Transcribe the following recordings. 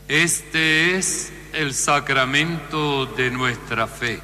Este es el sacramento de nuestra fe.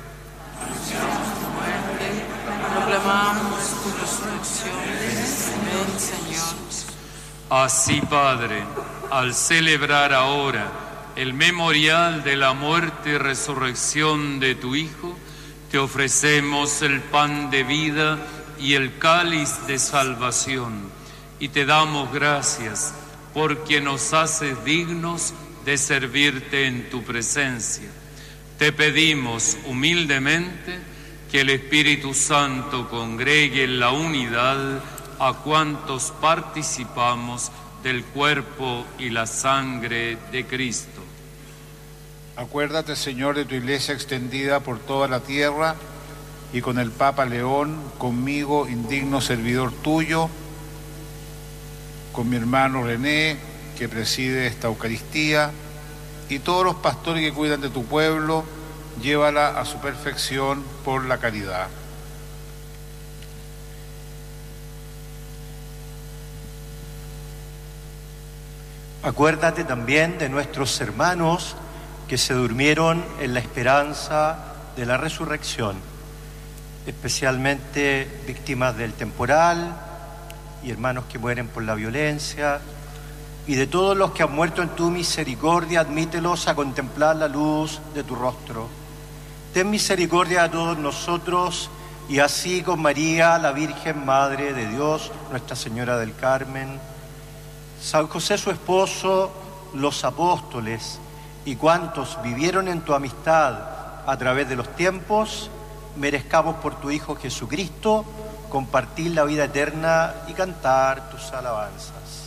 Proclamamos tu resurrección. Ven, Señor. Así, Padre, al celebrar ahora el memorial de la muerte y resurrección de tu Hijo, te ofrecemos el pan de vida y el cáliz de salvación, y te damos gracias porque nos haces dignos de servirte en tu presencia. Te pedimos humildemente que el Espíritu Santo congregue en la unidad a cuantos participamos del cuerpo y la sangre de Cristo. Acuérdate, Señor, de tu iglesia extendida por toda la tierra y con el Papa León, conmigo, indigno servidor tuyo, con mi hermano René, que preside esta Eucaristía, y todos los pastores que cuidan de tu pueblo, llévala a su perfección por la caridad. Acuérdate también de nuestros hermanos que se durmieron en la esperanza de la resurrección, especialmente víctimas del temporal y hermanos que mueren por la violencia, y de todos los que han muerto en tu misericordia, admítelos a contemplar la luz de tu rostro. Ten misericordia a todos nosotros, y así con María, la Virgen Madre de Dios, Nuestra Señora del Carmen, San José su esposo, los apóstoles y cuantos vivieron en tu amistad a través de los tiempos, merezcamos por tu Hijo Jesucristo compartir la vida eterna y cantar tus alabanzas.